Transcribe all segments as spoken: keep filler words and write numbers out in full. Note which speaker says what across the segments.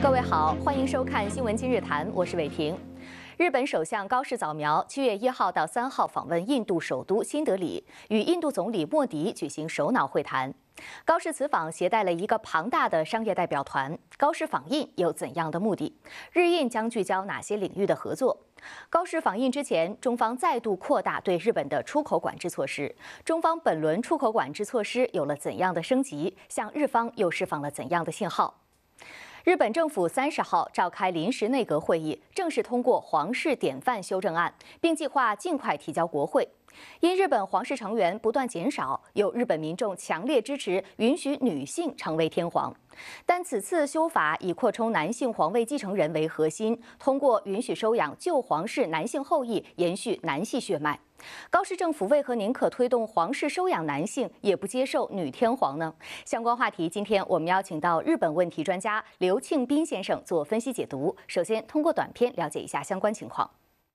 Speaker 1: 各位好，欢迎收看《新闻今日谈》，我是伟婷。日本首相高市早苗七月一号到三号访问印度首都新德里，与印度总理莫迪举行首脑会谈。高市此访携带了一个庞大的商业代表团。高市访印有怎样的目的？日印将聚焦哪些领域的合作？高市访印之前，中方再度扩大对日本的出口管制措施。中方本轮出口管制措施有了怎样的升级？向日方又释放了怎样的信号？日本政府三十号召开临时内阁会议，正式通过皇室典范修正案，并计划尽快提交国会。因日本皇室成员不断减少，有日本民众强烈支持允许女性成为天皇。但此次修法以扩充男性皇位继承人为核心，通过允许收养旧皇室男性后裔，延续男系血脉。高市政府为何宁可推动皇室收养男性，也不接受女天皇呢？相关话题，今天我们邀请到日本问题专家刘庆斌先生做分析解读。首先，通过短片了解一下相关情况。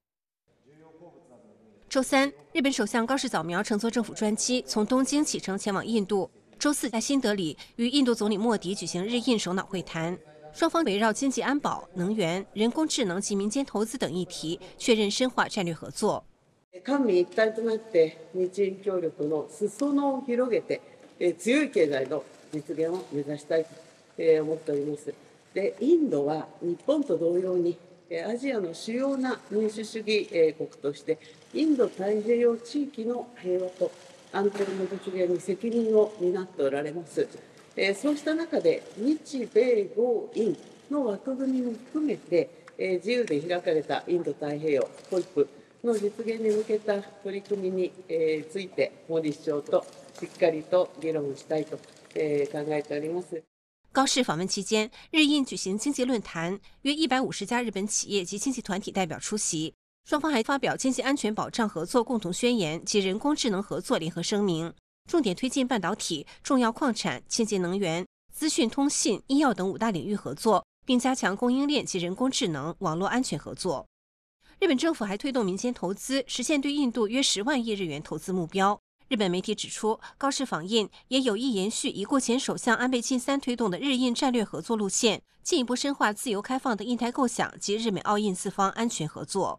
Speaker 2: 周三，日本首相高市早苗乘坐政府专机从东京启程前往印度。周四在新德里与印度总理莫迪举行日印首脑会谈，双方围绕经济安保、能源、人工智能及民间投资等议题确认深化战略合作。
Speaker 3: 官民一体となって日印協力の裾野を広げて強い経済の実現を目指したいと思っております。で、インドは日本と同様にアジアの主要な民主主義国としてインド太平洋地域の平和と安定の実現に責任を担っておられます。そうした中で日米豪印の枠組みも含めて自由で開かれたインド太平洋ホイップの実現に向けた取り組みについてモディ首相としっかりと議論したいと考えております。
Speaker 2: 高市访问期间，日印举行经济论坛，约一百五十家日本企业及经济团体代表出席。双方还发表经济安全保障合作共同宣言及人工智能合作联合声明，重点推进半导体、重要矿产、清洁能源、资讯通信、医药等五大领域合作，并加强供应链及人工智能、网络安全合作。日本政府还推动民间投资，实现对印度约十万亿日元投资目标。日本媒体指出，高市访印也有意延续已故前首相安倍晋三推动的日印战略合作路线，进一步深化自由开放的印太构想及日美澳印四方安全合作。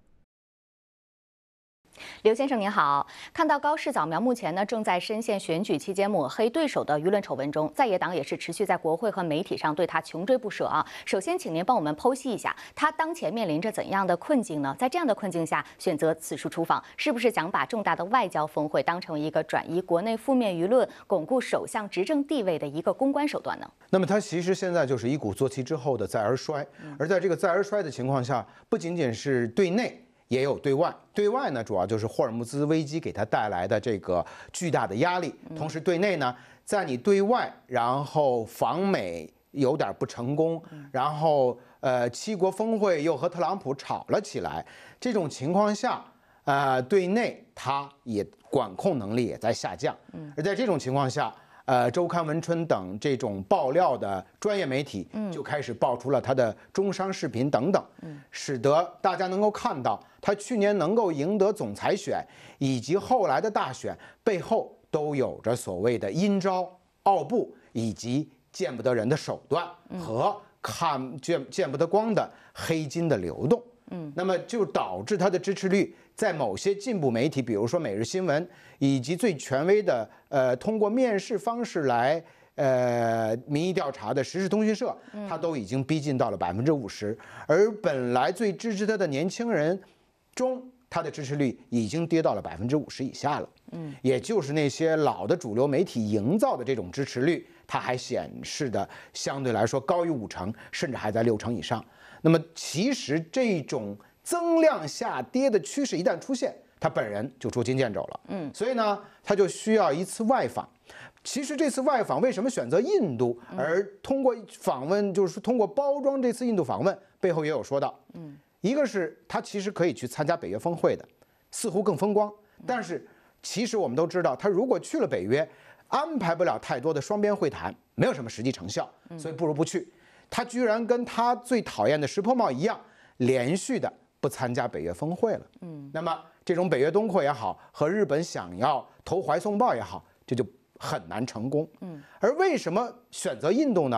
Speaker 1: 刘先生您好，看到高市早苗目前呢正在深陷选举期间抹黑对手的舆论丑闻中，在野党也是持续在国会和媒体上对他穷追不舍啊。首先，请您帮我们剖析一下，他当前面临着怎样的困境呢？在这样的困境下，选择此处出访，是不是想把重大的外交峰会当成一个转移国内负面舆论、巩固首相执政地位的一个公关手段呢？
Speaker 4: 那么他其实现在就是一鼓作气之后的再而衰，而在这个再而衰的情况下，不仅仅是对内。也有对外，对外呢，主要就是霍尔木兹危机给他带来的这个巨大的压力。同时，对内呢，在你对外，然后访美有点不成功，然后呃，七国峰会又和特朗普吵了起来，这种情况下，呃，对内他也管控能力也在下降。而在这种情况下，呃，周刊文春等这种爆料的专业媒体就开始爆出了他的中伤视频等等，使得大家能够看到他去年能够赢得总裁选以及后来的大选背后都有着所谓的阴招、奥布以及见不得人的手段和看见见不得光的黑金的流动。嗯，那么就导致他的支持率在某些进步媒体，比如说《每日新闻》，以及最权威的呃通过面试方式来呃民意调查的时事通讯社，他都已经逼近到了百分之五十。而本来最支持他的年轻人中，他的支持率已经跌到了百分之五十以下了。嗯，也就是那些老的主流媒体营造的这种支持率，它还显示的相对来说高于五成，甚至还在六成以上。那么其实这种增量下跌的趋势一旦出现，他本人就捉襟见肘了。嗯，所以呢，他就需要一次外访。其实这次外访为什么选择印度，而通过访问，就是通过包装这次印度访问，背后也有说到。嗯，一个是他其实可以去参加北约峰会的，似乎更风光。但是其实我们都知道，他如果去了北约，安排不了太多的双边会谈，没有什么实际成效，所以不如不去。他居然跟他最讨厌的石破茂一样，连续的不参加北约峰会了。嗯，那么这种北约东扩也好，和日本想要投怀送抱也好，这就很难成功。嗯，而为什么选择印度呢？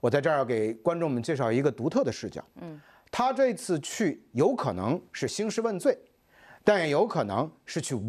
Speaker 4: 我在这儿要给观众们介绍一个独特的视角。嗯，他这次去有可能是兴师问罪，但也有可能是去